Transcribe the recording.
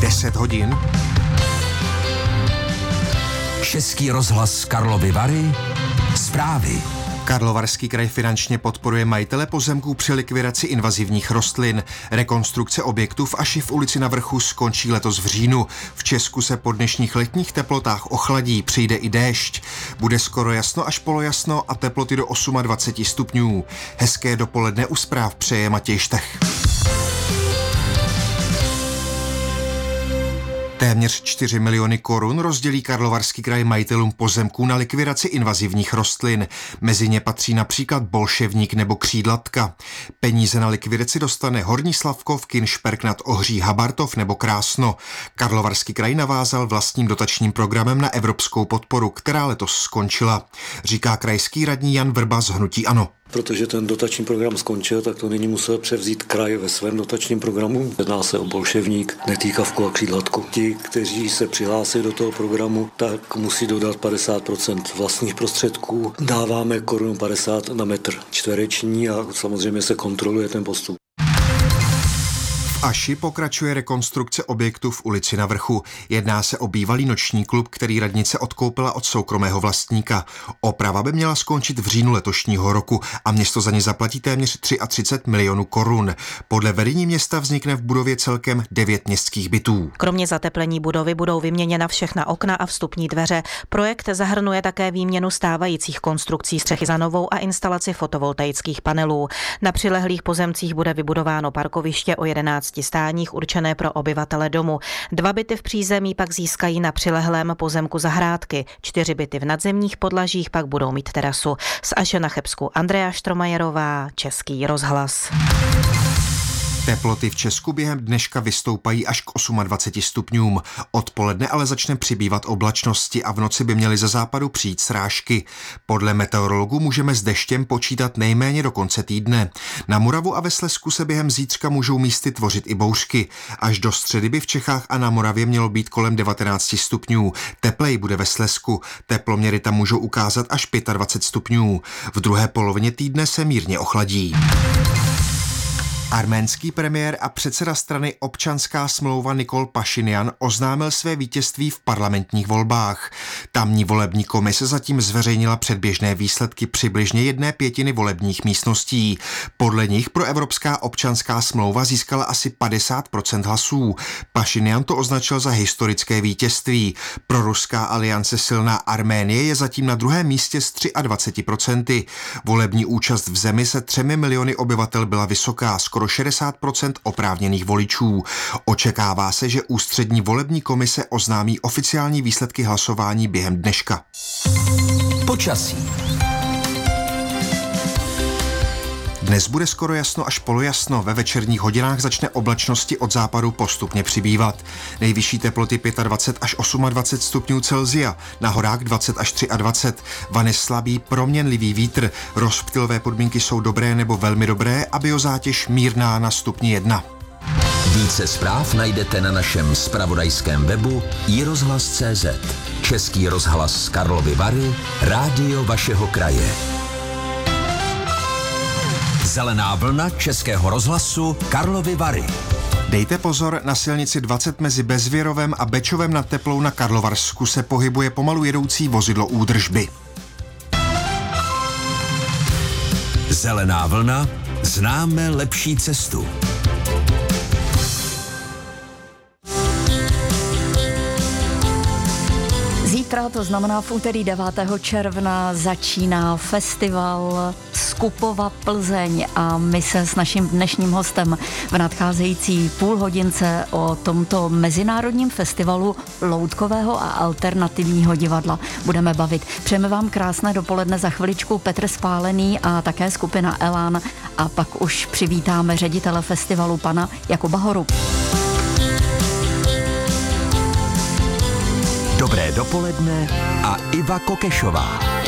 10 hodin. Český rozhlas Karlovy Vary. Zprávy. Karlovarský kraj finančně podporuje majitele pozemků při likvidaci invazivních rostlin. Rekonstrukce objektů v Aši v ulici Na Vrchu skončí letos v říjnu. V Česku se po dnešních letních teplotách ochladí, přijde i déšť. Bude skoro jasno až polojasno a teploty do 28 stupňů. Hezké dopoledne u zpráv přeje Matěj Štech. Téměř 4 miliony korun rozdělí Karlovarský kraj majitelům pozemků na likvidaci invazivních rostlin. Mezi ně patří například bolševník nebo křídlatka. Peníze na likvidaci dostane Horní Slavkov, Kinšperk nad Ohří, Habartov nebo Krásno. Karlovarský kraj navázal vlastním dotačním programem na evropskou podporu, která letos skončila, říká krajský radní Jan Vrba z hnutí ANO. Protože ten dotační program skončil, tak to nyní musel převzít kraj ve svém dotačním programu. Jedná se o bolševník, netýkavku a křídlatku. Ti, kteří se přihlásí do toho programu, tak musí dodat 50% vlastních prostředků. Dáváme 1,50 Kč na metr čtvereční a samozřejmě se kontroluje ten postup. V Aši pokračuje rekonstrukce objektu v ulici Na Vrchu. Jedná se o bývalý noční klub, který radnice odkoupila od soukromého vlastníka. Oprava by měla skončit v říjnu letošního roku a město za ně zaplatí téměř 33 milionů korun. Podle vedení města vznikne v budově celkem 9 městských bytů. Kromě zateplení budovy budou vyměněna všechna okna a vstupní dveře. Projekt zahrnuje také výměnu stávajících konstrukcí střechy za novou a instalaci fotovoltaických panelů. Na přilehlých pozemcích bude vybudováno parkoviště o 11 stáních určené pro obyvatele domu. 2 byty v přízemí pak získají na přilehlém pozemku zahrádky. 4 byty v nadzemních podlažích pak budou mít terasu. Z Aše na Chebsku Andrea Štromajerová, Český rozhlas. Teploty v Česku během dneška vystoupají až k 28 stupňům. Odpoledne ale začne přibývat oblačnosti a v noci by měly ze západu přijít srážky. Podle meteorologů můžeme s deštěm počítat nejméně do konce týdne. Na Moravu a ve Slezsku se během zítřka můžou místy tvořit i bouřky. Až do středy by v Čechách a na Moravě mělo být kolem 19 stupňů. Tepleji bude ve Slezsku. Teploměry tam můžou ukázat až 25 stupňů. V druhé polovině týdne se mírně ochladí. Arménský premiér a předseda strany Občanská smlouva Nikol Pašinjan oznámil své vítězství v parlamentních volbách. Tamní volební komise zatím zveřejnila předběžné výsledky přibližně 1/5 volebních místností. Podle nich proevropská Občanská smlouva získala asi 50% hlasů. Pašinjan to označil za historické vítězství. Proruská aliance Silná Arménie je zatím na druhém místě s 23%. Volební účast v zemi se 3 miliony obyvatel byla vysoká, skoro 60% oprávněných voličů. Očekává se, že ústřední volební komise oznámí oficiální výsledky hlasování během dneška. Počasí. Dnes bude skoro jasno až polojasno, ve večerních hodinách začne oblačnosti od západu postupně přibývat. Nejvyšší teploty 25 až 28 stupňů Celsia, na horách 20 až 23, vane slabý proměnlivý vítr, rozptylové podmínky jsou dobré nebo velmi dobré a biozátěž mírná na stupni 1. Více zpráv najdete na našem zpravodajském webu iRozhlas.cz. Český rozhlas Karlovy Vary, rádio vašeho kraje. Zelená vlna Českého rozhlasu Karlovy Vary. Dejte pozor, na silnici 20 mezi Bezvěrovem a Bečovem nad Teplou na Karlovarsku se pohybuje pomalu jedoucí vozidlo údržby. Zelená vlna, známe lepší cestu. Zítra, to znamená v úterý 9. června, začíná festival Skupova Plzeň a my se s naším dnešním hostem v nadcházející půlhodince o tomto mezinárodním festivalu loutkového a alternativního divadla budeme bavit. Přejeme vám krásné dopoledne, za chviličku Petr Spálený a také skupina Elán a pak už přivítáme ředitele festivalu pana Jakuba Horu. Dobré dopoledne a Iva Kokešová.